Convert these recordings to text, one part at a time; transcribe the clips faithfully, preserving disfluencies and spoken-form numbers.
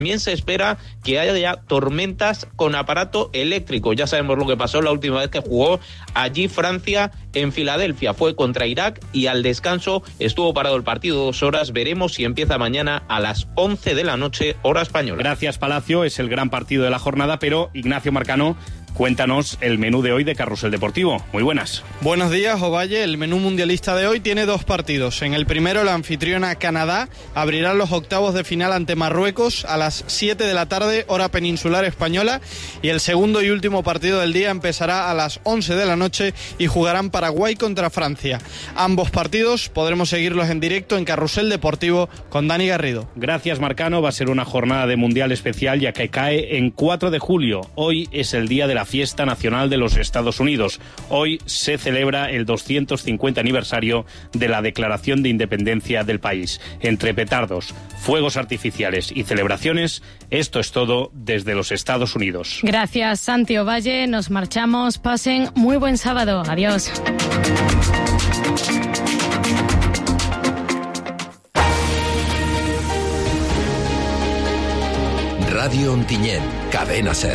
También se espera que haya tormentas con aparato eléctrico. Ya sabemos lo que pasó la última vez que jugó allí Francia en Filadelfia. Fue contra Irak y al descanso estuvo parado el partido dos horas. Veremos si empieza mañana a las once de la noche, hora española. Gracias, Palacio. Es el gran partido de la jornada, pero Ignacio Marcano, cuéntanos el menú de hoy de Carrusel Deportivo. Muy buenas. Buenos días, Ovalle. El menú mundialista de hoy tiene dos partidos. En el primero, la anfitriona Canadá abrirá los octavos de final ante Marruecos a las siete de la tarde, hora peninsular española. Y el segundo y último partido del día empezará a las once de la noche y jugarán Paraguay contra Francia. Ambos partidos podremos seguirlos en directo en Carrusel Deportivo con Dani Garrido. Gracias, Marcano. Va a ser una jornada de mundial especial, ya que cae en cuatro de julio. Hoy es el día de la fiesta nacional de los Estados Unidos. Hoy se celebra el doscientos cincuenta aniversario de la Declaración de Independencia del país. Entre petardos, fuegos artificiales y celebraciones, esto es todo desde los Estados Unidos. Gracias, Santi Ovalle. Nos marchamos. Pasen muy buen sábado. Adiós. Radio Ontinyent, Cadena Ser.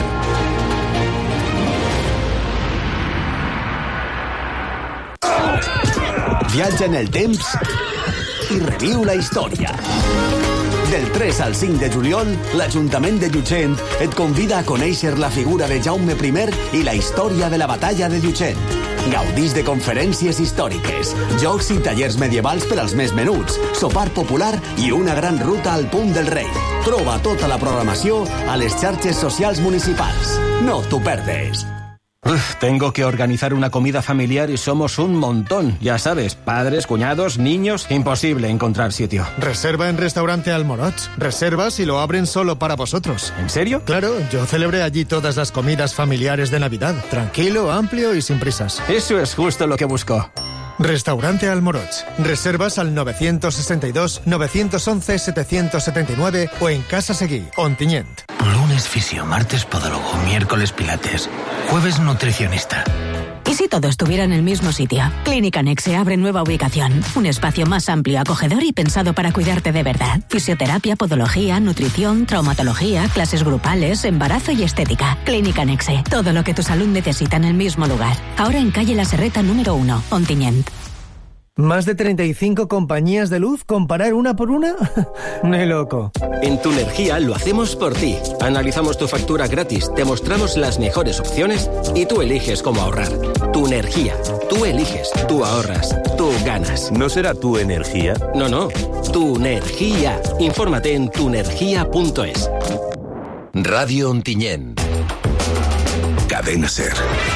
Viatja en el temps i reviu la història. Del tres al cinc de juliol, l'Ajuntament de Llutxent et convida a conèixer la figura de Jaume primer i la història de la batalla de Llutxent. Gaudís de conferències històriques, jocs i tallers medievals per als més menuts, sopar popular i una gran ruta al Punt del Rei. Troba tota la programació a les xarxes socials municipals. No t'ho perdes. Uf, tengo que organizar una comida familiar y somos un montón. Ya sabes, padres, cuñados, niños... Imposible encontrar sitio. Reserva en Restaurante Almoroch. Reservas y lo abren solo para vosotros. ¿En serio? Claro, yo celebré allí todas las comidas familiares de Navidad. Tranquilo, amplio y sin prisas. Eso es justo lo que busco. Restaurante Almoroch. Reservas al nueve sesenta y dos, nueve once, setecientos setenta y nueve o en Casa Seguí, Ontinyent. Lunes fisio, martes podólogo, miércoles pilates, jueves nutricionista. ¿Y si todo estuviera en el mismo sitio? Clínica Nexe abre nueva ubicación. Un espacio más amplio, acogedor y pensado para cuidarte de verdad. Fisioterapia, podología, nutrición, traumatología, clases grupales, embarazo y estética. Clínica Nexe. Todo lo que tu salud necesita en el mismo lugar. Ahora en calle La Serreta número uno, Ontinyent. ¿Más de treinta y cinco compañías de luz? ¿Comparar una por una? ¡Ni loco! En Tu Energía lo hacemos por ti. Analizamos tu factura gratis, te mostramos las mejores opciones y tú eliges cómo ahorrar. Tu Energía. Tú eliges, tú ahorras, tú ganas. ¿No será Tu Energía? No, no. Tu Energía. Infórmate en tuenergia punto es. Radio Ontinyent. Cadena Ser.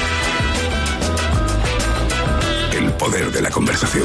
El poder de la conversación.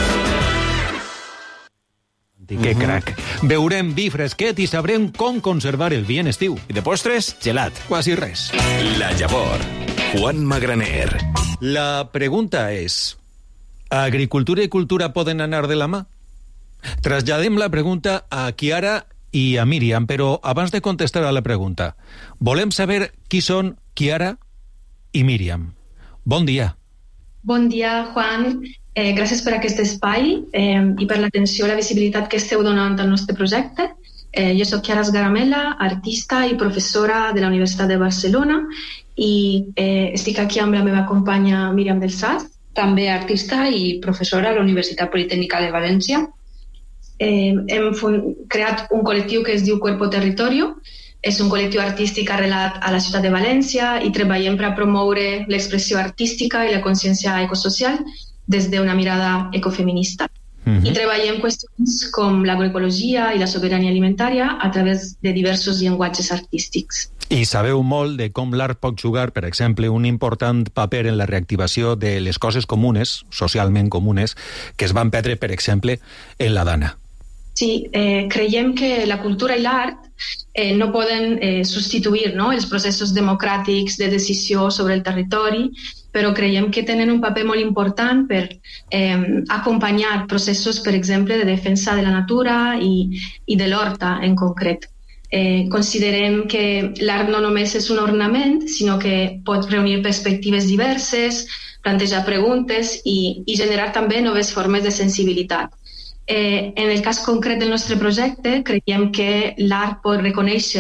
Que crac. Veurem vi fresquet i sabrem com conservar el vi en estiu. I de postres, gelat. Quasi res. La Llavor. Juan Magraner. La pregunta és: ¿agricultura i cultura poden anar de la mà? Traslladem la pregunta a Chiara i a Míriam, però abans de contestar a la pregunta, volem saber qui són Chiara i Míriam. Bon dia. Bon dia, Juan. Eh, gràcies per aquest espai eh, i per l'atenció i la visibilitat que esteu donant al nostre projecte. Eh, jo soc Chiara Sgaramella, artista i professora de la Universitat de Barcelona i eh, estic aquí amb la meva companya Míriam del Saz, també artista i professora a la Universitat Politècnica de València. Eh, hem creat un col·lectiu que es diu Cuerpo Territorio. És un col·lectiu artístic arrelat a la ciutat de València i treballem per a promoure l'expressió artística i la consciència ecosocial des d'una mirada ecofeminista. Uh-huh. I treballem qüestions com l'agroecologia i la sobirania alimentària a través de diversos llenguatges artístics. I sabeu molt de com l'art pot jugar, per exemple, un important paper en la reactivació de les coses comunes, socialment comunes, que es van perdre, per exemple, en la Dana. Sí, eh, creiem que la cultura i l'art eh, no poden eh, substituir, no?, els processos democràtics de decisió sobre el territori, però creiem que tenen un paper molt important per eh, acompanyar processos, per exemple, de defensa de la natura i, i de l'horta en concret. Eh, considerem que l'art no només és un ornament, sinó que pot reunir perspectives diverses, plantejar preguntes i, i generar també noves formes de sensibilitat. Eh, en el cas concret del nostre projecte, creiem que l'art pot reconèixer